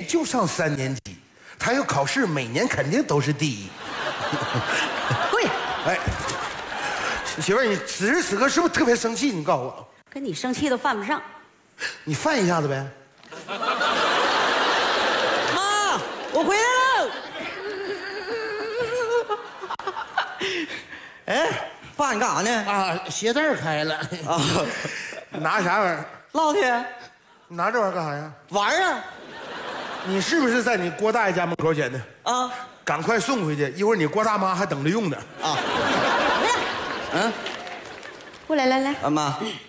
就上3年级，他要考试，每年肯定都是第1。 跪下！ 哎，媳妇儿，你此时此刻是不是特别生气？你告诉我， 跟你生气都犯不上。 你犯一下子呗。 妈，我回来了。哎，爸，你干啥呢？ 啊，鞋带开了。 啊， 拿啥玩意儿？ 烙铁。 你拿这玩意儿干啥呀？ 玩啊。 你是不是在你郭大爷家门口捡的？ 啊， 赶快送回去，一会儿你郭大妈还等着用呢。 啊， 嗯，过来，来来， 妈。